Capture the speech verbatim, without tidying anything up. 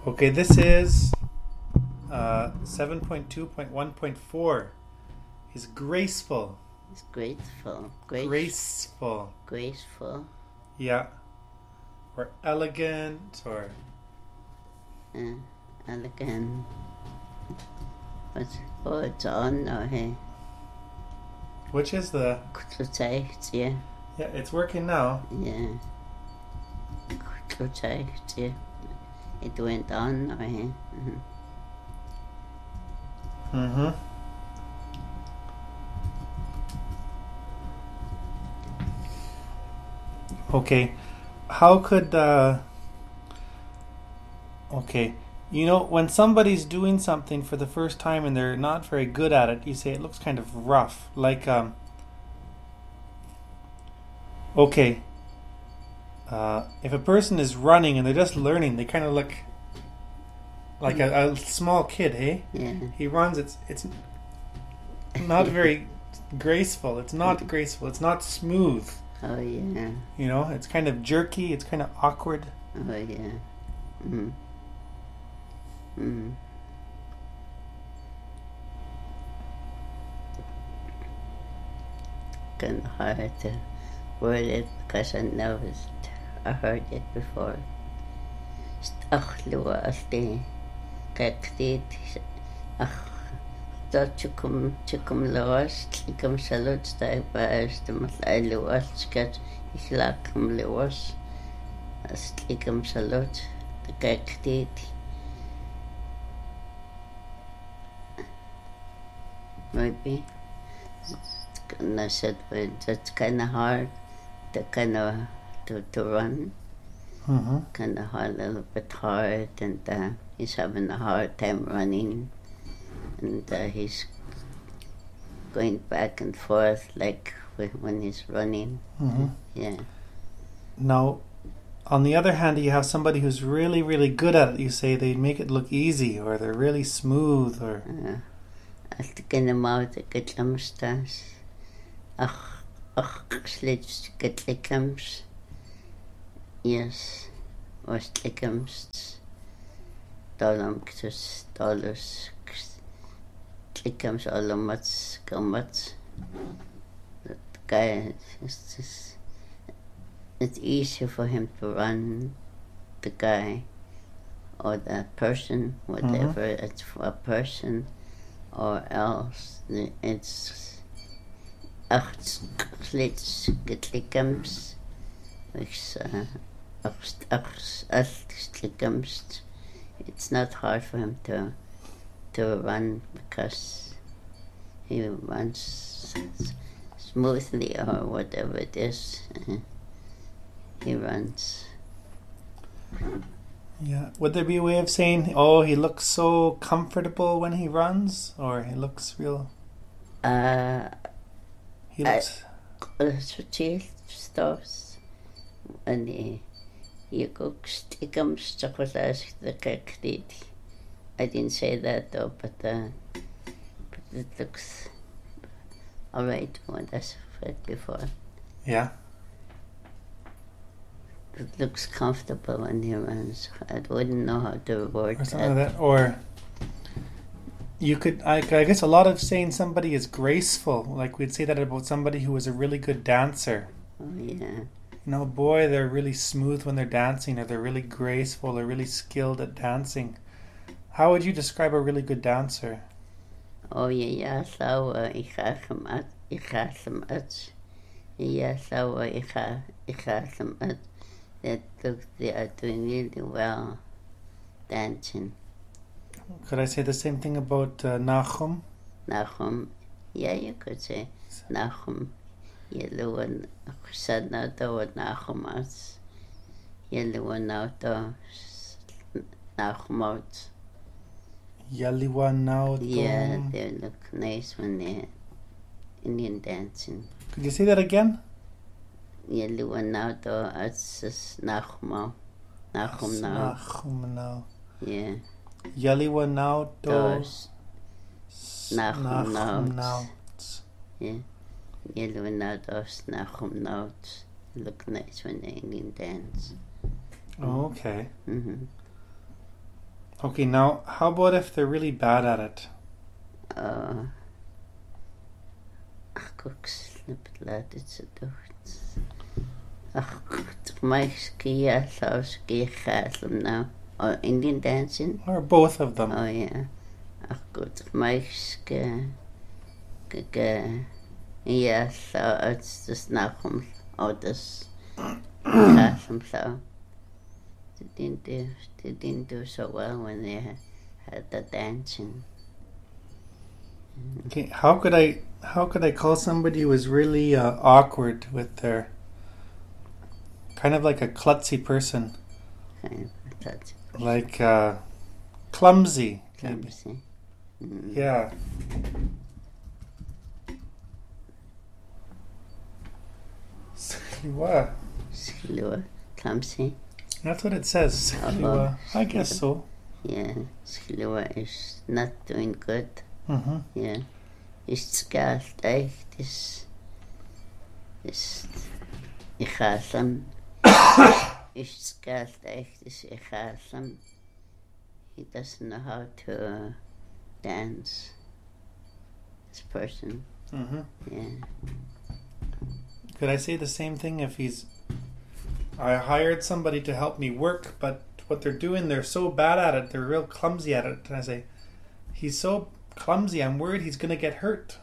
Okay, this is uh, seven point two point one point four. He's graceful. He's grateful. Grace, Graceful. Graceful. Yeah. Or elegant, or... Uh, elegant. But, oh, it's on now, hey. Which is the... Clotheid, yeah. Yeah, it's working now. Yeah. Clotheid, yeah. It went on now, hey. Mm-hmm. Mm-hmm. Okay. How could... Uh... Okay. You know, when somebody's doing something for the first time and they're not very good at it, you say it looks kind of rough. Like, um... Okay. Uh, if a person is running and they're just learning, they kind of look like a, a small kid, hey? Yeah. He runs, it's it's not very graceful. It's not graceful. It's not smooth. Oh, yeah. You know, it's kind of jerky. It's kind of awkward. Oh, yeah. Mm-hmm. Mm-hmm. Kind of hard to word it because I know it. I heard it before. Ach, lua alti. Kijk dit. Ach, dat chikum chikum luas. Chikum salut stay baas. De matlai luas. Skat ik lakum luas. As chikum salut. De kijk dit. Maybe. And I said, well, that's kind of hard. To kind of to, to run, Mm-hmm. kind of hard, a little bit hard, and uh, he's having a hard time running, and uh, he's going back and forth like when he's running. Mm-hmm. Yeah. Now, on the other hand, you have somebody who's really, really good at it. You say they make it look easy, or they're really smooth, or... Allt gynna máð gyllamstas. Ach, ach, slits gyllikams. Yes, was likams. Dolamktus, dolus, gyllikams allamats, gammats. That guy, it's just, it's easier for him to run, the guy, or the person, whatever, mm-hmm. It's for a person. Or else it's acht slits getlikams, which acht getlikams. It's not hard for him to to run because he runs smoothly or whatever it is. He runs. Yeah. Would there be a way of saying, oh, he looks so comfortable when he runs? Or he looks real... Uh, he looks... Sutil stops. And he... He cooks stickums, chocolate, the cake did. I didn't say that though, but, uh, but it looks alright when I said it before. Yeah. It looks comfortable when he runs. I wouldn't know how to word or something that. Like that. Or you could, I, I guess a lot of saying somebody is graceful, like we'd say that about somebody who was a really good dancer. Oh, yeah. You know, boy, they're really smooth when they're dancing, or they're really graceful, or really skilled at dancing. How would you describe a really good dancer? Oh, yeah, yeah, so ik ga hem uit, ik ga hem uit. Yeah, so ik ga, ik ga hem uit. That look, they are doing really well dancing. Could I say the same thing about uh, Nachum? Nachum, yeah, you could say Nachum. Yellow said now to Nachum out. Yellow now to Nachum out. Yaliwa now. Yeah, they look nice when they're Indian dancing. Could you say that again? Yellow now to it's Nachum. Nachum now. Nachum now. Yeah. Yaliwa now to Nachum now. Yeah. Yellow now to Nachum now. Look nice when they Indian dance. Oh, okay. Mm-hmm. Okay, now how about if they're really bad at it? Uh, ach, guck, snip laat het ze doen. Ach, my ski also ski castle now. Oh, Indian dancing? Or both of them? Oh yeah. Ach gut, my ski ge ja, so it's just nach um oh das castle so. They didn't do they didn't do so well when they had, had the dancing. Okay, how could I how could I call somebody who was really uh, awkward with their kind of like a klutzy person, Kind of that's like uh, clumsy? maybe. clumsy. Mm. Yeah. Sliwa. Skilua, clumsy. That's what it says. Sliwa. I guess so. Yeah, Skilua is not doing good. Mm-hmm. Yeah. Is galt echt is is ich hasam is galt echt is ich hasam. He doesn't know how to uh, dance. This person. Mm-hmm. Yeah. Could I say the same thing if he's... I hired somebody to help me work, but what they're doing, they're so bad at it, they're real clumsy at it. And I say, he's so clumsy, I'm worried he's going to get hurt.